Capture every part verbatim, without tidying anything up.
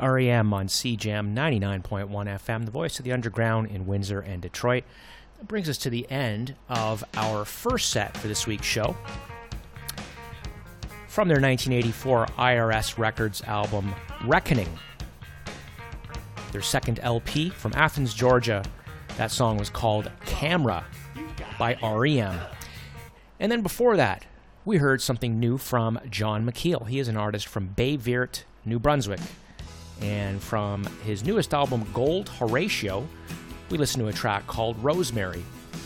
R E M on C Jam ninety-nine point one F M, the voice of the underground in Windsor and Detroit. That brings us to the end of our first set for this week's show. From their nineteen eighty-four I R S Records album, Reckoning. Their second L P from Athens, Georgia. That song was called Camera by R E M. And then before that, we heard something new from John McKeel. He is an artist from Bay Verte, New Brunswick. And from his newest album, Gold Horatio, we listened to a track called Rosemary.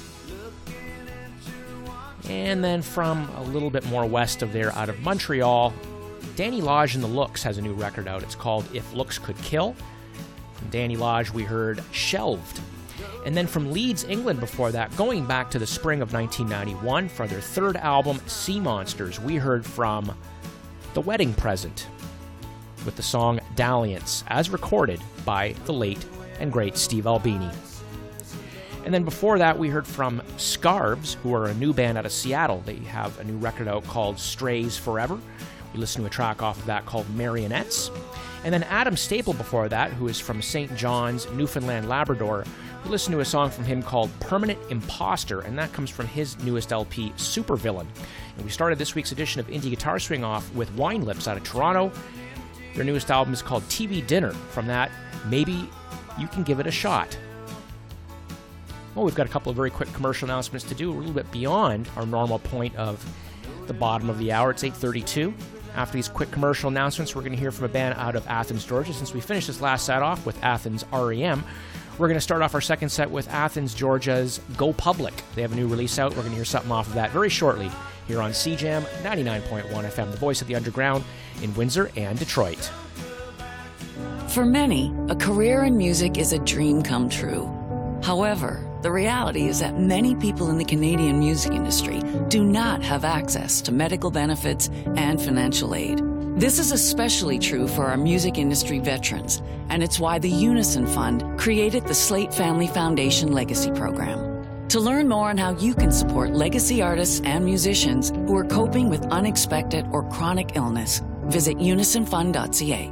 And then from a little bit more west of there, out of Montreal, Danny Lodge and the Looks has a new record out. It's called If Looks Could Kill. From Danny Lodge, we heard Shelved. And then from Leeds, England before that, going back to the spring of nineteen ninety-one, for their third album, Sea Monsters, we heard from The Wedding Present with the song Dalliance, as recorded by the late and great Steve Albini. And then before that, we heard from Scarves, who are a new band out of Seattle. They have a new record out called Strays Forever. We listened to a track off of that called Marionettes. And then Adam Staple before that, who is from Saint John's, Newfoundland, Labrador. We listened to a song from him called Permanent Imposter, and that comes from his newest L P, Supervillain. And we started this week's edition of Indie Guitar Swing off with Wine Lips out of Toronto. Their newest album is called T V Dinner. From that, Maybe You Can Give It a Shot. Well, we've got a couple of very quick commercial announcements to do, a little bit beyond our normal point of the bottom of the hour. It's eight thirty-two. After these quick commercial announcements, we're going to hear from a band out of Athens, Georgia. Since we finished this last set off with Athens R E M, we're going to start off our second set with Athens, Georgia's Go Public. They have a new release out. We're going to hear something off of that very shortly here on C Jam ninety-nine point one F M, the voice of the underground in Windsor and Detroit. For many, a career in music is a dream come true. However, the reality is that many people in the Canadian music industry do not have access to medical benefits and financial aid. This is especially true for our music industry veterans, and it's why the Unison Fund created the Slate Family Foundation Legacy Program. To learn more on how you can support legacy artists and musicians who are coping with unexpected or chronic illness, visit unison fund dot c a.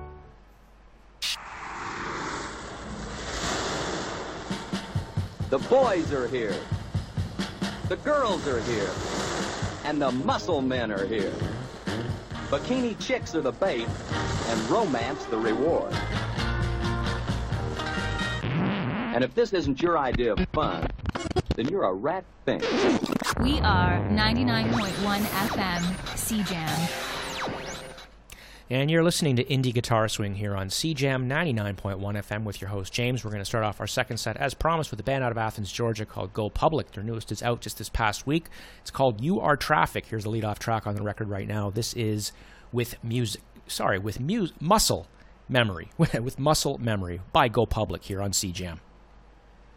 The boys are here. The girls are here. And the muscle men are here. Bikini chicks are the bait, and romance the reward. And if this isn't your idea of fun, then you're a rat thing. We are ninety-nine point one F M, C Jam. And you're listening to Indie Guitar Swing here on C Jam ninety-nine point one F M with your host, James. We're going to start off our second set, as promised, with a band out of Athens, Georgia called Go Public. Their newest is out just this past week. It's called You Are Traffic. Here's the lead-off track on the record right now. This is with music, sorry, with mu- Muscle Memory, with Muscle Memory by Go Public here on C Jam.